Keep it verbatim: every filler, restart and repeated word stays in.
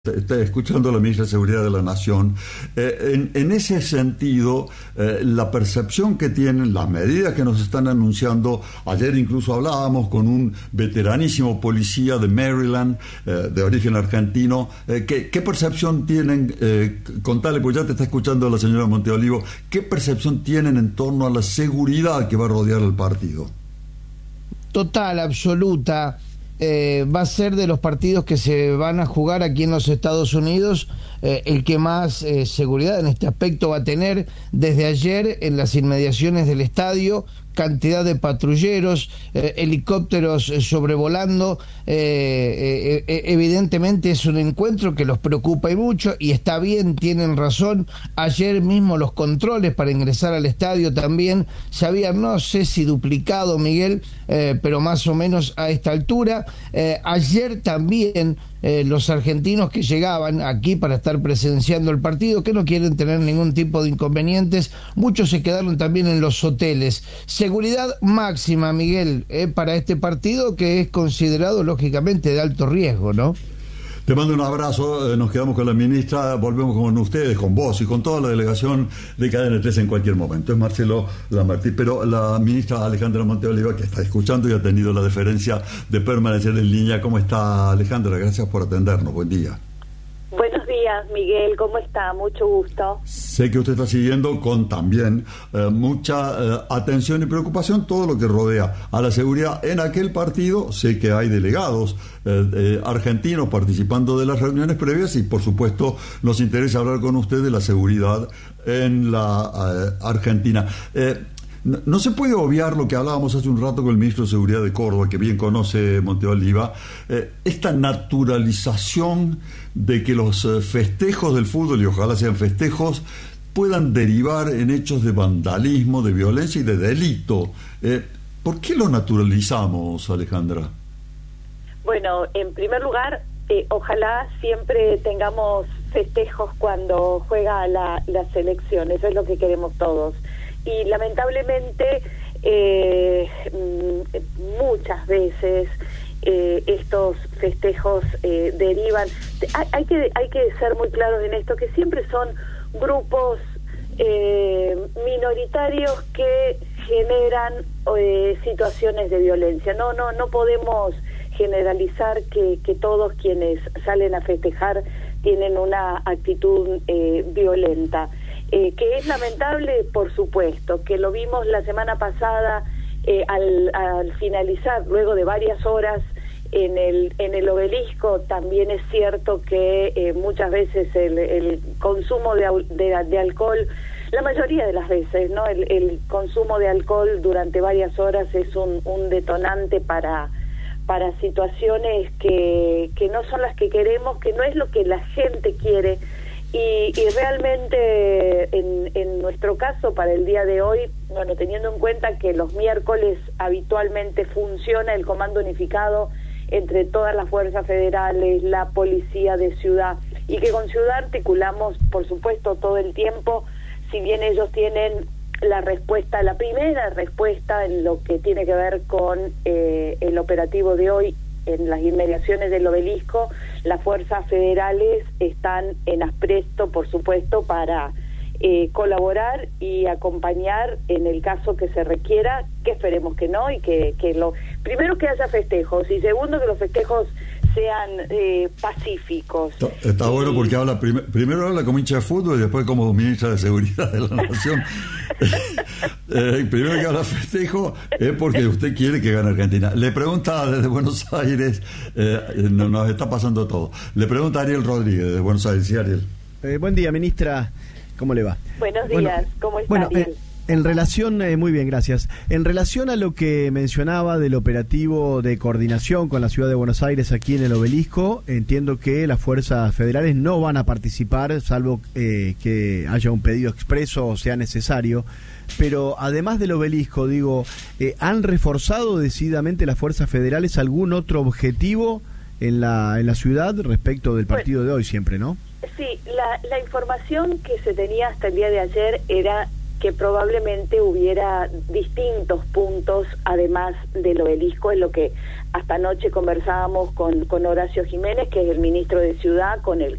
Está escuchando a la ministra de Seguridad de la Nación. Eh, en, en ese sentido, eh, la percepción que tienen, las medidas que nos están anunciando, ayer incluso hablábamos con un veteranísimo policía de Maryland, eh, de origen argentino, eh, ¿qué, ¿qué percepción tienen? Eh, contale, pues ya te está escuchando la señora Monteolivo, ¿qué percepción tienen en torno a la seguridad que va a rodear el partido? Total, absoluta. Eh, va a ser de los partidos que se van a jugar aquí en los Estados Unidos eh, el que más eh, seguridad en este aspecto va a tener. Desde ayer en las inmediaciones del estadio, cantidad de patrulleros, eh, helicópteros eh, sobrevolando, eh, eh, evidentemente es un encuentro que los preocupa y mucho, y está bien, tienen razón. Ayer mismo los controles para ingresar al estadio también se habían, no sé si duplicado, Miguel, eh, pero más o menos a esta altura. Eh, ayer también eh, los argentinos que llegaban aquí para estar presenciando el partido, que no quieren tener ningún tipo de inconvenientes, muchos se quedaron también en los hoteles. Seguridad máxima, Miguel, eh, para este partido que es considerado lógicamente de alto riesgo, ¿no? Te mando un abrazo, eh, nos quedamos con la ministra, volvemos con ustedes, con vos y con toda la delegación de C A D N tres en cualquier momento. Es Marcelo Lamberti, pero la ministra Alejandra Monteolivo, que está escuchando y ha tenido la deferencia de permanecer en línea. ¿Cómo está, Alejandra? Gracias por atendernos, buen día. Buenos días, Miguel, ¿cómo está? Mucho gusto. Sé que usted está siguiendo con también eh, mucha eh, atención y preocupación todo lo que rodea a la seguridad en aquel partido. Sé que hay delegados eh, eh, argentinos participando de las reuniones previas y, por supuesto, nos interesa hablar con usted de la seguridad en la eh, Argentina. Eh, No, no se puede obviar lo que hablábamos hace un rato con el ministro de Seguridad de Córdoba, que bien conoce Monteoliva, eh, esta naturalización de que los eh, festejos del fútbol, y ojalá sean festejos, puedan derivar en hechos de vandalismo, de violencia y de delito. Eh, ¿Por qué lo naturalizamos, Alejandra? Bueno, en primer lugar, eh, ojalá siempre tengamos festejos cuando juega la, la selección, eso es lo que queremos todos. Y lamentablemente eh, muchas veces eh, estos festejos eh, derivan, hay, hay que hay que ser muy claros en esto, que siempre son grupos eh, minoritarios que generan eh, situaciones de violencia. No no no podemos generalizar que, que todos quienes salen a festejar tienen una actitud eh, violenta. Eh, que es lamentable, por supuesto, que lo vimos la semana pasada eh, al, al finalizar, luego de varias horas en el en el obelisco. También es cierto que eh, muchas veces el, el consumo de, de, de alcohol, la mayoría de las veces, ¿no? El, el consumo de alcohol durante varias horas es un, un detonante para para situaciones que, que no son las que queremos, que no es lo que la gente quiere. Y, y realmente en, en nuestro caso para el día de hoy, bueno, teniendo en cuenta que los miércoles habitualmente funciona el comando unificado entre todas las fuerzas federales, la policía de ciudad, y que con ciudad articulamos, por supuesto, todo el tiempo, si bien ellos tienen la respuesta, la primera respuesta en lo que tiene que ver con eh, el operativo de hoy en las inmediaciones del obelisco, las fuerzas federales están en apresto, por supuesto, para eh, colaborar y acompañar en el caso que se requiera, que esperemos que no, y que, que lo primero que haya festejos, y segundo que los festejos sean eh, pacíficos. Está, está y, bueno porque habla prim- primero habla como hincha de fútbol y después como ministra de Seguridad de la Nación. eh, primero que habla festejo es porque usted quiere que gane Argentina. Le pregunta desde Buenos Aires, eh, no, nos está pasando todo. Le pregunta a Ariel Rodríguez desde Buenos Aires. Sí, Ariel. Eh, buen día, ministra. ¿Cómo le va? Buenos días. Bueno, ¿cómo está, bueno, Ariel? Eh, En relación, eh, muy bien, gracias. En relación a lo que mencionaba del operativo de coordinación con la Ciudad de Buenos Aires aquí en el obelisco, entiendo que las fuerzas federales no van a participar, salvo eh, que haya un pedido expreso o sea necesario. Pero además del obelisco, digo, eh, ¿han reforzado decididamente las fuerzas federales algún otro objetivo en la, en la ciudad respecto del partido bueno, de hoy siempre, no? Sí, la, la información que se tenía hasta el día de ayer era que probablemente hubiera distintos puntos además del obelisco, es lo que hasta anoche conversábamos con, con Horacio Jiménez, que es el ministro de Ciudad, con el